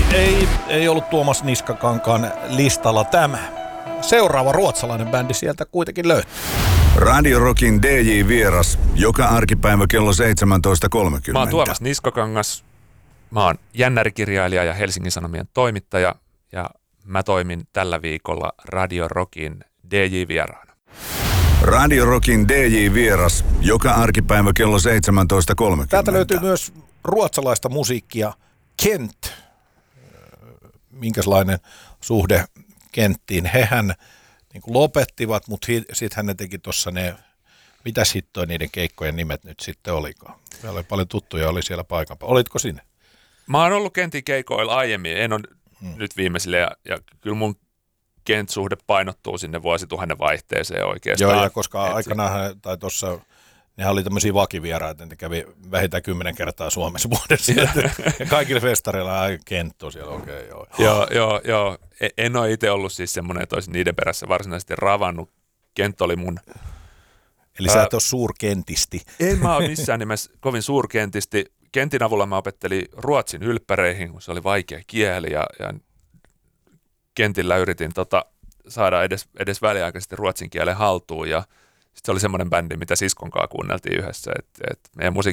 Ei ollut Tuomas Niskakankaan listalla tämä. Seuraava ruotsalainen bändi sieltä kuitenkin löytyy. Radio Rockin DJ-vieras joka arkipäivä kello 17.30. Mä oon Tuomas Niskakangas. Mä oon jännärikirjailija ja Helsingin Sanomien toimittaja. Ja mä toimin tällä viikolla Radio Rockin DJ-vieraana. Radio Rockin DJ-vieras joka arkipäivä kello 17.30. Täältä löytyy myös ruotsalaista musiikkia. Kent. Minkälainen suhde Kenttiin? Hehän niin kuin lopettivat, mutta sittenhän ne teki tuossa ne, mitä sitten niiden keikkojen nimet nyt sitten olikaan? Meillä oli paljon tuttuja, oli siellä paikan päällä. Olitko sinne? Mä oon ollut Kentin keikoilla aiemmin, en ole nyt viimeisille ja kyllä mun Kent-suhde painottuu sinne vuosituhannen vaihteeseen oikeastaan. Joo, ja koska aikanaan, tai tuossa, nehän oli tämmöisiä vakivieraita, ne kävi vähintään 10 kertaa Suomessa vuodessa. Ja kaikille festareilla Kent on siellä oikein. Joo. En ole itse ollut siis semmoinen, että olisin niiden perässä varsinaisesti ravannut. Kent oli mun... Eli sä et ole suurkentisti. En mä ole missään nimessä kovin suurkentisti. Kentin avulla mä opettelin ruotsin ylppäreihin, kun se oli vaikea kieli ja Kentillä yritin saada edes väliaikaisesti ruotsin kielen haltuun ja sitten se oli semmoinen bändi, mitä siskon kanssa kuunneltiin yhdessä, että meidän